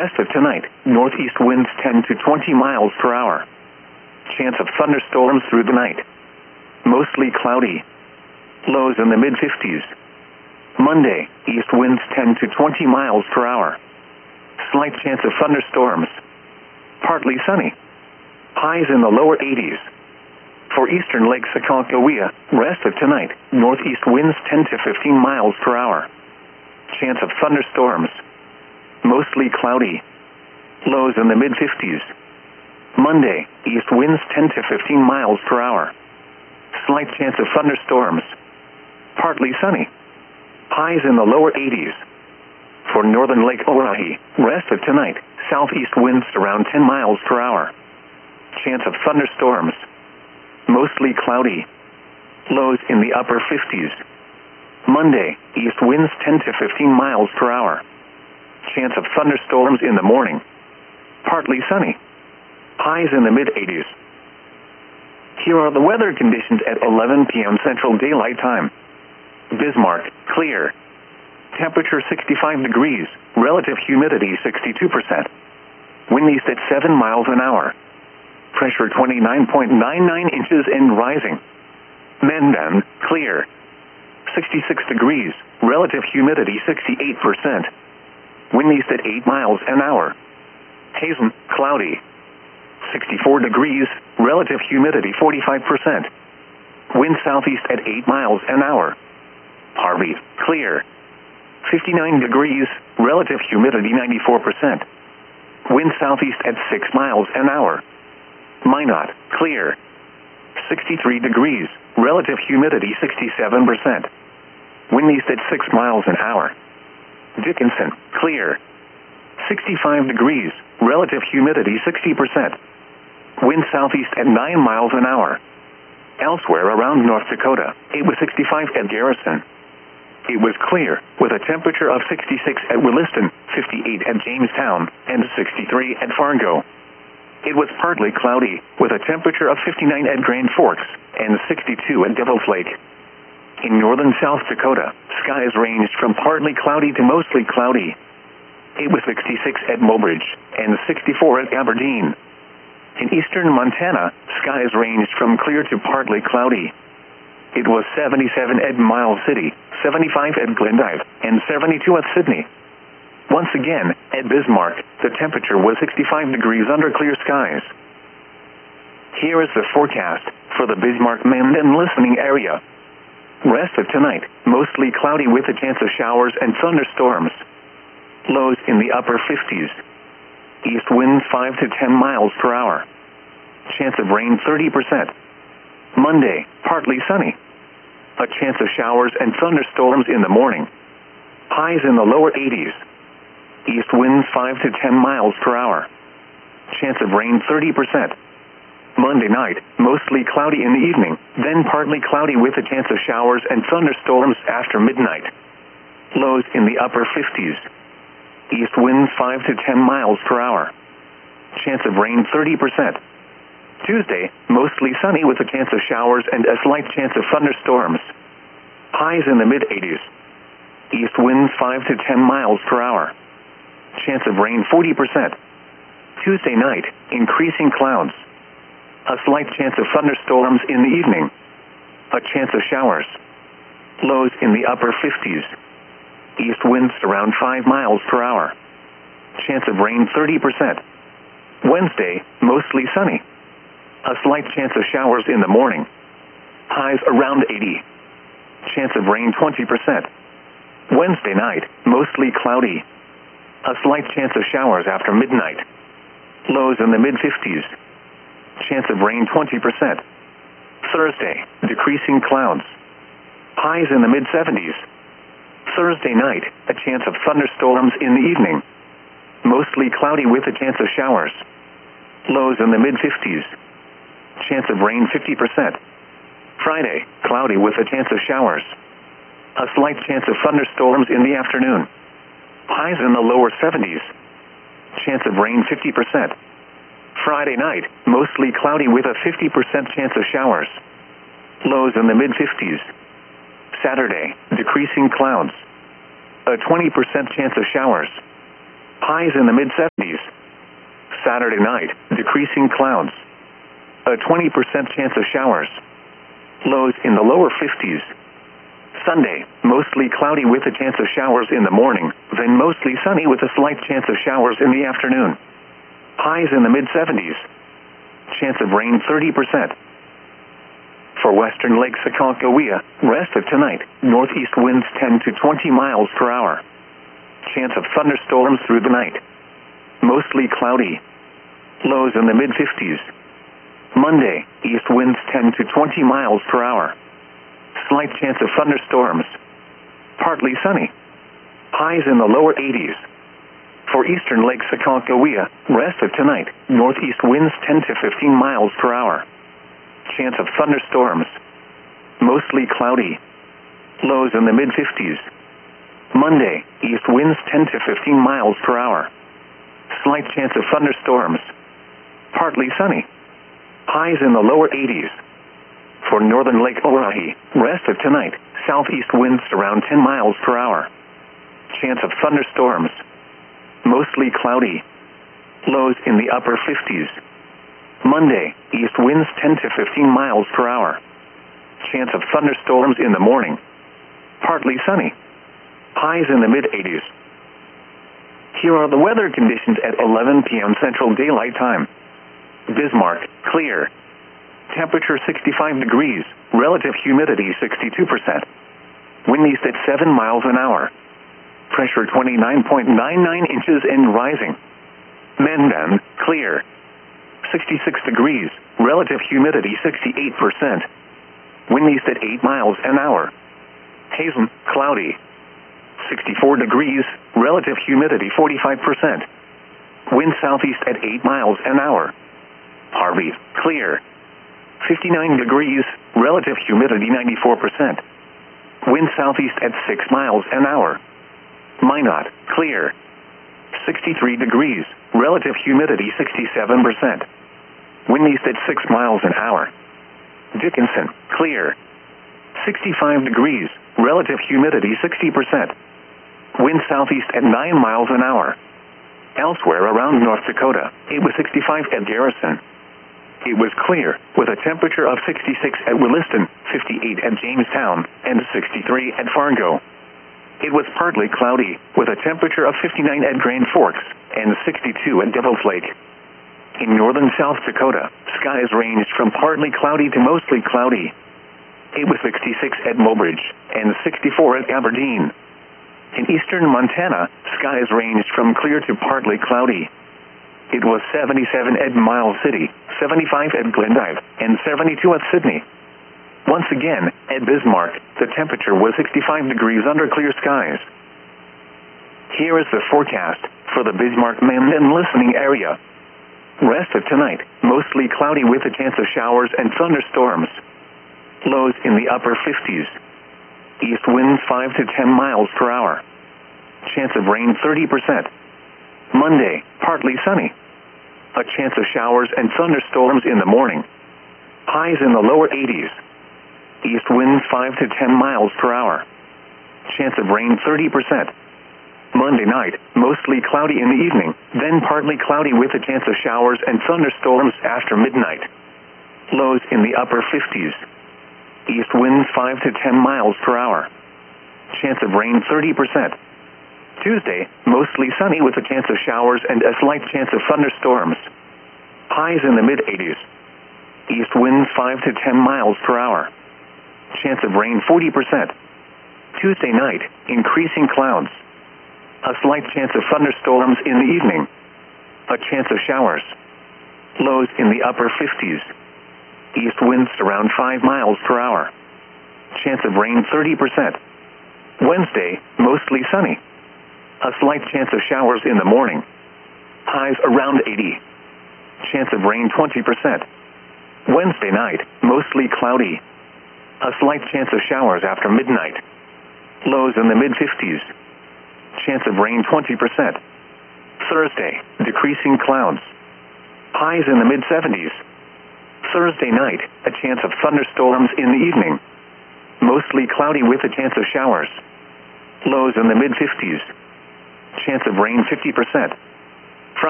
West of tonight, northeast winds 10 to 20 miles per hour. Chance of thunderstorms through the night. Mostly cloudy. Lows in the mid-50s. Monday, east winds 10 to 20 miles per hour. Slight chance of thunderstorms. Partly sunny. Highs in the lower 80s. For eastern Lake Sakakawea, rest of tonight, northeast winds 10 to 15 miles per hour. Chance of thunderstorms. Mostly cloudy. Lows in the mid-50s. Monday, east winds 10 to 15 miles per hour. Slight chance of thunderstorms. Partly sunny. Highs in the lower 80s. For northern Lake Oahe, rest of tonight, southeast winds around 10 miles per hour. Chance of thunderstorms. Mostly cloudy. Lows in the upper 50s. Monday, east winds 10 to 15 miles per hour. Chance of thunderstorms in the morning. Partly sunny. Highs in the mid-80s. Here are the weather conditions at 11 p.m. Central Daylight Time. Bismarck, clear. Temperature 65 degrees, relative humidity 62%. Wind east at 7 miles an hour. Pressure 29.99 inches and rising. Mandan, clear. 66 degrees, relative humidity 68%. Wind east at 8 miles an hour. Hazen, cloudy. 64 degrees, relative humidity 45%. Wind southeast at 8 miles an hour. Harvey, clear. 59 degrees, relative humidity 94%. Wind southeast at 6 miles an hour. Minot, clear. 63 degrees, relative humidity 67%. Wind east at 6 miles an hour. Dickinson, clear. 65 degrees, relative humidity 60%. Wind southeast at 9 miles an hour. Elsewhere around North Dakota, it was 65 at Garrison. It was clear, with a temperature of 66 at Williston, 58 at Jamestown, and 63 at Fargo. It was partly cloudy, with a temperature of 59 at Grand Forks, and 62 at Devil's Lake. In northern South Dakota, skies ranged from partly cloudy to mostly cloudy. It was 66 at Mobridge, and 64 at Aberdeen. In eastern Montana, skies ranged from clear to partly cloudy. It was 77 at Miles City, 75 at Glendive, and 72 at Sydney. Once again, at Bismarck, the temperature was 65 degrees under clear skies. Here is the forecast for the Bismarck-Mandan listening area. Rest of tonight, mostly cloudy with a chance of showers and thunderstorms. Lows in the upper 50s. East winds 5 to 10 miles per hour. Chance of rain 30%. Monday, partly sunny. A chance of showers and thunderstorms in the morning. Highs in the lower 80s. East winds 5 to 10 miles per hour. Chance of rain 30%. Monday night, mostly cloudy in the evening, then partly cloudy with a chance of showers and thunderstorms after midnight. Lows in the upper 50s. East winds 5 to 10 miles per hour. Chance of rain 30%. Tuesday, mostly sunny with a chance of showers and a slight chance of thunderstorms. Highs in the mid-80s. East winds 5 to 10 miles per hour. Chance of rain 40%. Tuesday night, increasing clouds. A slight chance of thunderstorms in the evening. A chance of showers. Lows in the upper 50s. East winds around 5 miles per hour. Chance of rain 30%. Wednesday, mostly sunny. A slight chance of showers in the morning. Highs around 80. Chance of rain 20%. Wednesday night, mostly cloudy. A slight chance of showers after midnight. Lows in the mid-50s. Chance of rain 20%. Thursday, decreasing clouds. Highs in the mid-70s. Thursday night, a chance of thunderstorms in the evening. Mostly cloudy with a chance of showers. Lows in the mid-50s. Chance of rain 50%. Friday, cloudy with a chance of showers. A slight chance of thunderstorms in the afternoon. Highs in the lower 70s. Chance of rain 50%. Friday night, mostly cloudy with a 50% chance of showers. Lows in the mid-50s. Saturday, decreasing clouds. A 20% chance of showers. Highs in the mid-70s. Saturday night, decreasing clouds. A 20% chance of showers. Lows in the lower 50s. Sunday, mostly cloudy with a chance of showers in the morning, then mostly sunny with a slight chance of showers in the afternoon. Highs in the mid-70s. Chance of rain 30%. For western Lake Sakakawea, rest of tonight, northeast winds 10 to 20 miles per hour. Chance of thunderstorms through the night. Mostly cloudy. Lows in the mid-50s. Monday, east winds 10 to 20 miles per hour. Slight chance of thunderstorms. Partly sunny. Highs in the lower 80s. For eastern Lake Sakakawea, rest of tonight, northeast winds 10 to 15 miles per hour. Chance of thunderstorms. Mostly cloudy. Lows in the mid-50s. Monday, east winds 10 to 15 miles per hour. Slight chance of thunderstorms. Partly sunny. Highs in the lower 80s. For northern Lake Oahe, rest of tonight, southeast winds around 10 miles per hour. Chance of thunderstorms. Mostly cloudy. Lows in the upper 50s. Monday, east winds 10 to 15 miles per hour. Chance of thunderstorms in the morning. Partly sunny. Highs in the mid-80s. Here are the weather conditions at 11 p.m. Central Daylight Time. Bismarck, clear. Temperature 65 degrees, relative humidity 62%. Wind east at 7 miles an hour. Pressure 29.99 inches and rising. Mendon, clear. 66 degrees, relative humidity 68%. Wind east at 8 miles an hour. Hazen, cloudy. 64 degrees, relative humidity 45%. Wind southeast at 8 miles an hour. Harvey, clear. 59 degrees, relative humidity 94%. Wind southeast at 6 miles an hour. Minot, clear. 63 degrees, relative humidity 67%. Wind east at 6 miles an hour. Dickinson, clear. 65 degrees, relative humidity 60%. Wind southeast at 9 miles an hour. Elsewhere around North Dakota, it was 65 at Garrison. It was clear, with a temperature of 66 at Williston, 58 at Jamestown, and 63 at Fargo. It was partly cloudy, with a temperature of 59 at Grand Forks, and 62 at Devil's Lake. In northern South Dakota, skies ranged from partly cloudy to mostly cloudy. It was 66 at Mobridge, and 64 at Aberdeen. In eastern Montana, skies ranged from clear to partly cloudy. It was 77 at Miles City, 75 at Glendive, and 72 at Sydney. Once again, at Bismarck, the temperature was 65 degrees under clear skies. Here is the forecast for the Bismarck-Mandan listening area. Rest of tonight, mostly cloudy with a chance of showers and thunderstorms. Lows in the upper 50s. East winds 5 to 10 miles per hour. Chance of rain 30%. Monday, partly sunny. A chance of showers and thunderstorms in the morning. Highs in the lower 80s. East winds 5 to 10 miles per hour. Chance of rain 30%. Monday night, mostly cloudy in the evening, then partly cloudy with a chance of showers and thunderstorms after midnight. Lows in the upper 50s. East winds 5 to 10 miles per hour. Chance of rain 30%. Tuesday, mostly sunny with a chance of showers and a slight chance of thunderstorms. Highs in the mid-80s. East winds 5 to 10 miles per hour. Chance of rain 40%. Tuesday night, increasing clouds. A slight chance of thunderstorms in the evening. A chance of showers. Lows in the upper 50s. East winds around 5 miles per hour. Chance of rain 30%. Wednesday, mostly sunny. A slight chance of showers in the morning. Highs around 80. Chance of rain 20%. Wednesday night, mostly cloudy. A slight chance of showers after midnight. Lows in the mid-50s. Chance of rain 20%. Thursday, decreasing clouds. Highs in the mid-70s. Thursday night, a chance of thunderstorms in the evening. Mostly cloudy with a chance of showers. Lows in the mid-50s. Chance of rain 50%.